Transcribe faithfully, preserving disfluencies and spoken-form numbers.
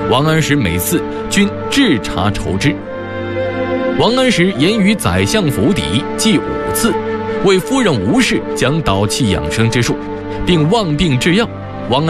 王安石每次均置茶酬之。王安石言于宰相府邸计五次，为夫人吴氏讲导气养生之术，并望病制药，